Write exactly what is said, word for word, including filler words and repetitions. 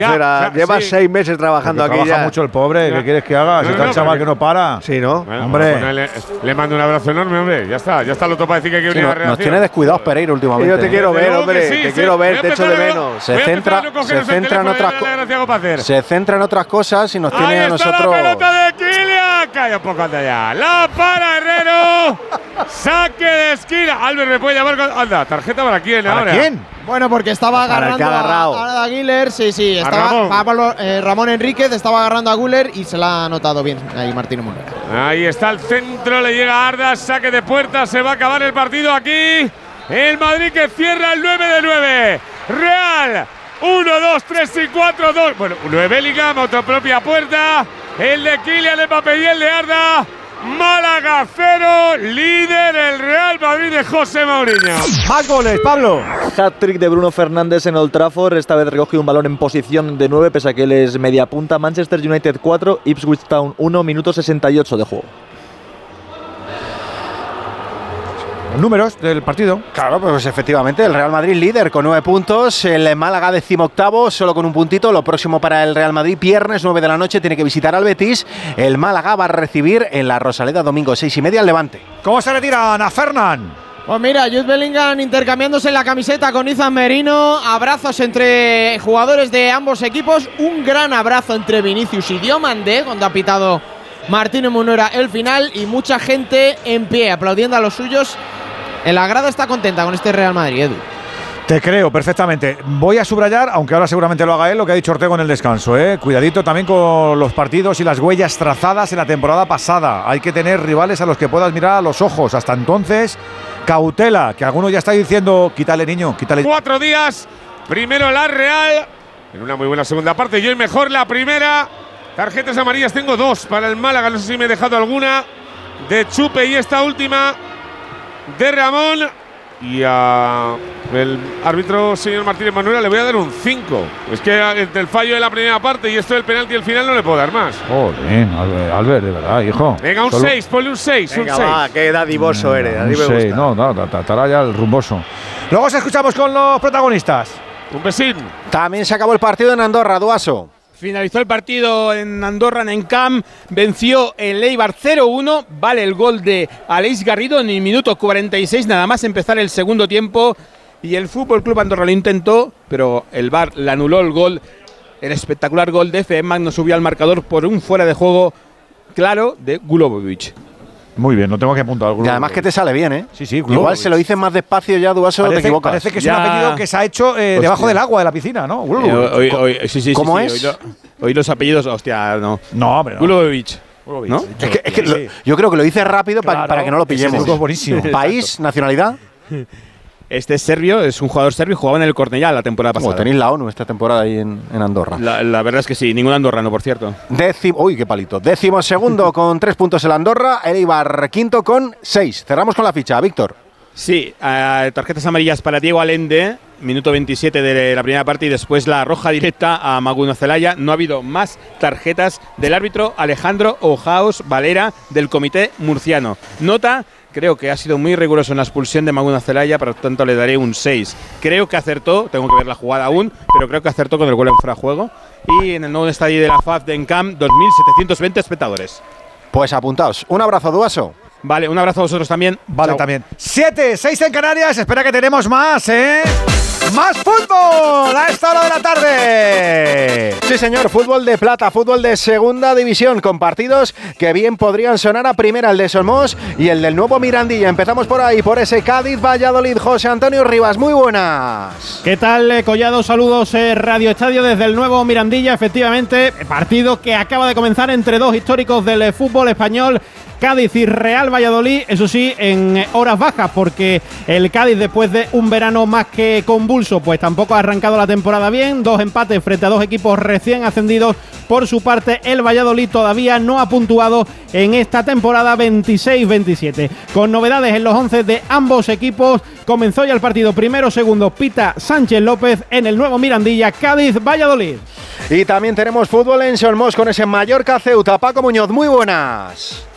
Ya, Era, ya, lleva sí. seis meses trabajando aquí trabaja ya. mucho el pobre, Ya. ¿qué quieres que haga? No, Si no, está el no, chaval porque- que no para. Sí, ¿no? Bueno, Hombre. bueno, le, le mando un abrazo enorme, hombre. Ya está, ya está lo topa decir que hay que Sí, unir no, la nos redacción. tiene descuidados Pereira últimamente. Yo te quiero Desde ver, luego que hombre. sí, te sí. quiero Voy a ver, te echo de empezar a no- menos. Se voy a empezar centra- a no cogeros se el centra en teléfono otras de co- la Gracia Copacer. Se centra en otras cosas y nos tiene Ahí a está nosotros. la pelota de Kylian. Calla un poco, anda ya. La para Herrero. Saque de esquina. Albert me puede llamar con… Anda, tarjeta para quién ¿Para ahora. quién? Bueno, porque estaba Para el que agarrando ha agarrado. a, a Aguilar, sí, sí, A estaba Ramón. a Pablo, eh, Ramón Enríquez estaba agarrando a Guller y se la ha notado bien ahí Martínez Monera. Ahí está el centro, le llega a Ardas, saque de puerta, se va a acabar el partido aquí. El Madrid que cierra el nueve de nueve. Real, uno, dos, tres y cuatro, dos. Bueno, uno de Bellingham, otra propia puerta. El de Kylian Mbappé y el de Arda. Málaga cero, líder el Real Madrid de José Mourinho. Más goles, Pablo. Hat-trick de Bruno Fernández en Old Trafford. Esta vez recoge un balón en posición de nueve, pese a que él es media punta. Manchester United cuatro, Ipswich Town uno, minuto sesenta y ocho de juego. Números del partido. Claro, pues efectivamente, el Real Madrid líder con nueve puntos, el Málaga decimoctavo, solo con un puntito. Lo próximo para el Real Madrid, viernes nueve de la noche, tiene que visitar al Betis. El Málaga va a recibir en la Rosaleda domingo seis y media al Levante. ¿Cómo se retira Ana Fernán? Pues mira, Jude Bellingham intercambiándose la camiseta con Izan Merino, abrazos entre jugadores de ambos equipos, un gran abrazo entre Vinicius y Diomandé cuando ha pitado Martínez Munera el final y mucha gente en pie aplaudiendo a los suyos. En la grada está contenta con este Real Madrid, Edu. Te creo perfectamente. Voy a subrayar, aunque ahora seguramente lo haga él, lo que ha dicho Ortego en el descanso. ¿eh? Cuidadito también con los partidos y las huellas trazadas en la temporada pasada. Hay que tener rivales a los que puedas mirar a los ojos. Hasta entonces, cautela, que alguno ya está diciendo, quítale niño, quítale. Cuatro días, primero la Real, en una muy buena segunda parte, yo y mejor la primera. Tarjetas amarillas tengo dos para el Málaga, no sé si me he dejado alguna de Chupe y esta última de Ramón. Y a el árbitro, señor Martínez Manuela, le voy a dar un cinco. Es que entre el fallo de la primera parte y esto del penalti al final no le puedo dar más. Joder, Albert, Albert, de verdad, hijo. Venga, un Solo- seis, ponle un seis, un Venga, seis. va, qué dadivoso eres. A mí me Un seis, gusta. no, no, estará ya el rumboso. Luego os escuchamos con los protagonistas. Un besín. También se acabó el partido en Andorra, Duaso. Finalizó el partido en Andorra, en Camp, venció el Eibar cero uno, vale el gol de Aleix Garrido en el minuto cuarenta y seis, nada más empezar el segundo tiempo, y el Fútbol Club Andorra lo intentó, pero el V A R le anuló el gol, el espectacular gol de F M Magno subió al marcador por un fuera de juego claro de Gulobovic. Muy bien, lo tengo que apuntar. Y además que te sale bien, ¿eh? Sí, sí, Igual Globovic. se lo dices más despacio ya, Duaso, te Parece, equivocas. parece que es Ya. un apellido que se ha hecho eh, debajo del agua de la piscina, ¿no? Eh, hoy, hoy- sí, sí, sí, ¿Cómo sí, es? Hoy, lo- hoy los apellidos, hostia, no. No, hombre, no. Gulobovic. Globovic. ¿no? Es que, es que Sí, lo- sí. yo creo que lo dice rápido pa- Claro, para que no lo ese pillemos. truco es buenísimo. País, nacionalidad. Este es serbio, es un jugador serbio, jugaba en el Cornellá la temporada Como pasada. tenéis la ONU esta temporada ahí en, en Andorra. La, la verdad es que sí, ningún andorrano, por cierto. Décimo, uy, qué palito. Décimo segundo con tres puntos el Andorra. El Eibar quinto con seis. Cerramos con la ficha, Víctor. Sí, eh, tarjetas amarillas para Diego Allende, minuto veintisiete de la primera parte, y después la roja directa a Maguno Zelaya. No ha habido más tarjetas del árbitro Alejandro Ojaos Valera del comité murciano. Nota, creo que ha sido muy riguroso en la expulsión de Maguno Zelaya, por lo tanto le daré un seis. Creo que acertó, tengo que ver la jugada aún, pero creo que acertó con el gol en fuera de juego. Y en el nuevo estadio de la F A F de Encamp, dos mil setecientos veinte espectadores. Pues apuntaos. Un abrazo, Duaso. Vale, un abrazo a vosotros también. Vale, Chao. también. Siete, seis en Canarias. Espera que tenemos más, ¿eh? ¡Más fútbol a esta hora de la tarde! Sí, señor, fútbol de plata, fútbol de segunda división, con partidos que bien podrían sonar a primera, el de Somos y el del nuevo Mirandilla. Empezamos por ahí, por ese Cádiz-Valladolid. José Antonio Rivas, muy buenas. ¿Qué tal, eh, Collado? Saludos, eh, Radio Estadio desde el nuevo Mirandilla. Efectivamente, partido que acaba de comenzar entre dos históricos del eh, fútbol español. Cádiz y Real Valladolid, eso sí, en horas bajas, porque el Cádiz, después de un verano más que convulso, pues tampoco ha arrancado la temporada bien. Dos empates frente a dos equipos recién ascendidos. Por su parte, el Valladolid todavía no ha puntuado en esta temporada veintiséis veintisiete. Con novedades en los once de ambos equipos, comenzó ya el partido primero, segundo, pita Sánchez López en el nuevo Mirandilla, Cádiz-Valladolid. Y también tenemos fútbol en Somos con ese Mallorca-Ceuta. Paco Muñoz, muy buenas.